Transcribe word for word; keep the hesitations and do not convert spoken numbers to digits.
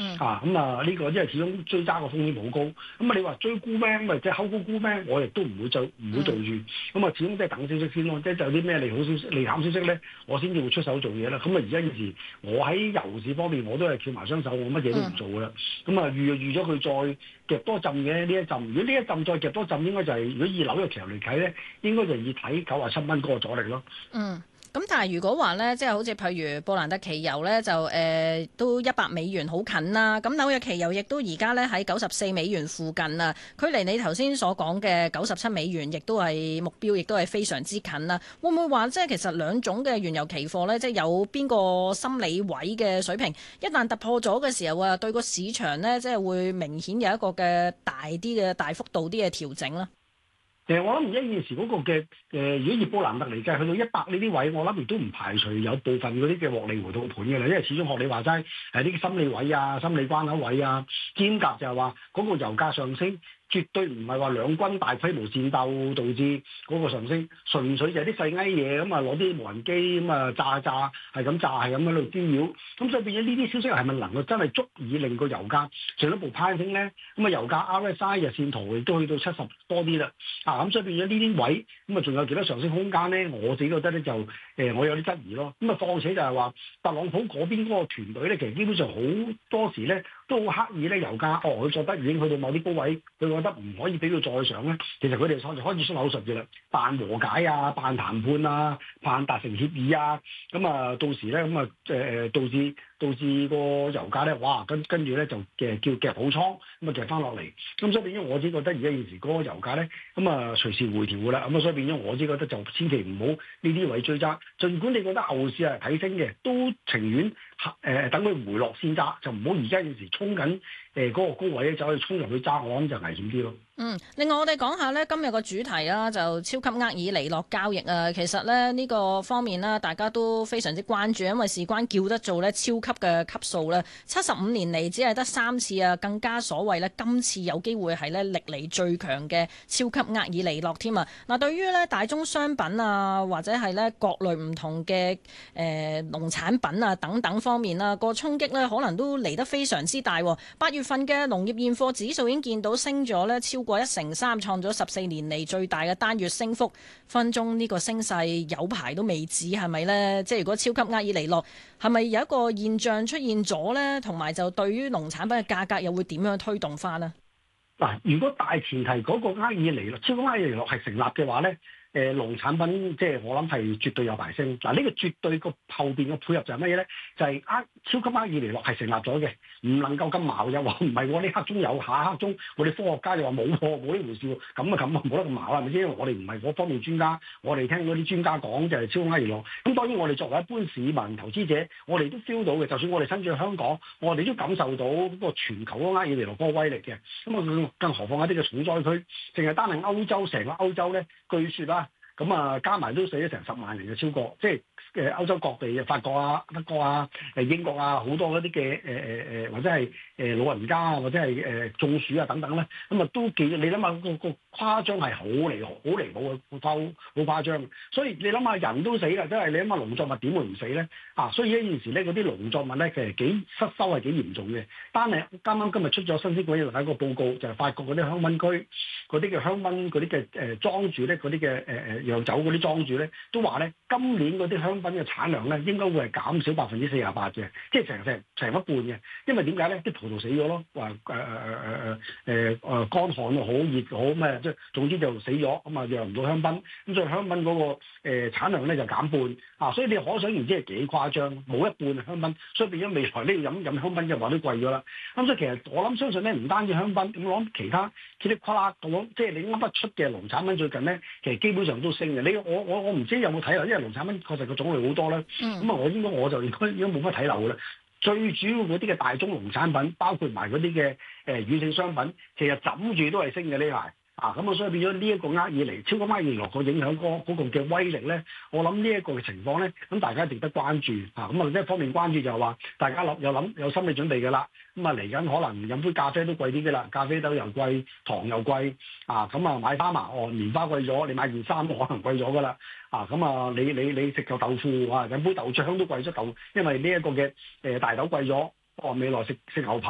嗯啊咁啊呢個因為始終追揸個風險好高，咁啊你話追沽咩？咁啊即係睺高沽咩？我亦都唔會做唔會做住，咁啊始終即係等消息先咯，即係有啲咩利好消息、利淡消息咧，我先至會出手做嘢啦。咁啊而家現時我喺油市方面我都係翹埋雙手，我乜嘢都唔做噶啦。咁啊預預咗佢再夾多陣嘅呢一陣，如果呢一陣再夾多陣，應該就係、是、如果以紐約期油嚟睇咧，應該就以睇九十七蚊嗰個阻力咯。 嗯。咁但係如果話咧，即係好似譬如布蘭特期油咧，就誒、呃、都一百美元好近啦。咁紐約期油亦都而家咧喺九十四美元附近啊，距離你頭先所講嘅九十七美元，亦都係目標，亦都係非常之近啦。會唔會話即係其實兩種嘅原油期貨咧，即係有邊個心理位嘅水平，一旦突破咗嘅時候啊，對個市場咧，即係會明顯有一個嘅大啲嘅大幅度啲嘅調整啦。 誒、呃，我諗而家現時嗰個嘅誒、呃，如果以布蘭特嚟計，去到一百呢啲位，我諗亦都唔排除有部分嗰啲嘅獲利回吐盤嘅啦。因為始終學你話齋，係啲心理位啊、心理關口位啊，兼夾就係話嗰個油價上升。絕對唔係話兩軍大規模戰鬥導致嗰個上升，純粹就係啲細埃嘢咁啊，攞啲無人機咁啊炸炸，係咁炸，係咁喺度滋擾。咁所以變咗呢啲消息係咪能夠真係足以令個油價進一步攀升咧？咁啊油價 R S I 日線圖亦都去到七十多啲啦。啊咁所以變咗呢啲位咁啊，仲有幾多上升空間咧？我自己覺得咧就誒、呃，我有啲質疑咯。咁啊，況且就係話特朗普嗰邊嗰個團隊咧，其實基本上好多時咧都好刻意咧，油價哦，佢覺得已經去到某啲高位，佢覺得唔可以俾佢再上咧。其實佢哋開始開始出口術嘅啦，扮和解啊，扮談判啊，扮達成協議啊。咁啊，到時咧咁啊誒誒，導致導致個油價咧，哇跟跟住咧就嘅叫夾好倉，咁啊夾翻落嚟。咁所以變咗我自己覺得而家現時嗰個油價咧，咁啊隨時回調嘅啦。咁啊所以變咗我自己覺得就千祈唔好呢啲位追揸。儘管你覺得牛市係睇升嘅，都情願誒、呃、等佢回落先揸，就唔好而家現時衝緊誒嗰個高位咧，走去衝入去揸，我諗就危險啲咯。 嗯，另外我哋講下呢，今日個主題啦，就超級厄爾尼諾交易啊。其實咧呢、呢個方面啦，大家都非常之關注，因為事關叫得做呢超級嘅級數咧，七十五年嚟只係得三次啊，更加所謂呢，今次有機會係呢歷嚟最強嘅超級厄爾尼諾添啊。嗱，對於呢大宗商品啊，或者係呢各類唔同嘅誒、呃、農產品啊等等方面啦，個衝擊呢可能都嚟得非常之大。八月份嘅農業現貨指數已經見到升咗呢超過一成三，創咗十四年嚟最大嘅單月升幅。分鐘呢個升勢有排都未止，係咪呢？即係如果超級厄爾尼諾係咪有一個現象出現咗呢？同埋就對於農產品嘅價格又會點樣推動翻呢？ 嗱，如果大前提嗰個厄爾尼諾超級厄爾尼諾係成立嘅話呢，誒農產品即係我諗係絕對有排升。嗱，呢個絕對個後邊嘅配合就係乜嘢咧？就係、是、呃超級厄爾尼諾係成立咗嘅，唔能夠咁矛又話唔係喎，呢刻鐘有下刻鐘，我哋科學家又話冇喎，冇呢回事喎，咁啊咁啊冇得咁矛係咪先？因為我哋唔係嗰方面專家，我哋聽嗰啲專家講就係超級厄爾尼諾。咁當然我哋作為一般市民投資者，我哋都 feel 到嘅。就算我哋身處香港，我哋都感受到嗰個全球嗰個厄爾尼諾嗰個威力嘅。咁啊，更何況一啲嘅重災區，淨係單係歐洲成個歐洲咧，據説啦。咁啊，加埋都死咗成十萬人嘅超過，即係誒歐洲各地嘅法國啊、德國啊、誒英國啊，好多嗰啲嘅誒誒誒，或者係誒老人家啊，或者係誒中暑啊等等咧，咁啊都幾你諗下個個誇張係好離好離譜嘅，好誇好誇張。所以你諗下人都死啦，真係你諗下農作物點會唔死咧？啊，所以呢件事咧，嗰啲農作物咧其實幾失收係幾嚴重嘅。單係啱啱今日出咗新鮮鬼嘢睇個報告，就係、是、法國嗰啲鄉溫區嗰啲嘅鄉溫嗰啲嘅誒莊主咧，嗰啲嘅誒誒釀酒嗰啲莊主咧，都話咧今年嗰啲香檳嘅產量咧應該會係減少百分之四十八嘅，即係成成成一半嘅。因為點解咧？啲葡萄死咗咯，話誒誒誒誒誒誒誒乾旱又好熱好咩，即係總之就死咗，咁啊釀唔到香檳，咁所以香檳嗰、那個誒、呃、產量咧就減半啊，所以你可想而知係幾誇張，冇一半香檳，所以變咗未來呢飲飲香檳嘅話都貴咗啦。咁所以其實我諗相信咧，唔單止香檳，咁我諗其他噼里啪啦咁，即係你啱啱出嘅農產品最近咧，其實基本上都升嘅。你我我我唔知有冇睇啊，因為農產品確實個種類好多啦。咁啊、嗯，我應該我就應該應該冇乜睇漏嘅啦。最主要嗰啲嘅大宗農產品，包括埋嗰啲嘅誒軟性商品，其實枕住都係升嘅呢排。啊，咁啊，所以變咗呢一個厄爾尼超級厄爾尼諾個影響嗰嗰個嘅威力咧，我諗呢一個嘅情況咧，咁大家值得關注啊。咁啊，一方面關注就係話，大家諗有諗有心理準備嘅啦。咁啊，嚟緊可能飲杯咖啡都貴啲嘅啦，咖啡豆又貴，糖又貴啊。咁啊，買花麻哦，棉花貴咗，你買件衫都可能貴咗嘅啦。啊，咁啊，你你你食個豆腐啊，飲杯豆漿都貴咗豆，因為呢一個嘅誒大豆貴咗。哦，未來食食牛扒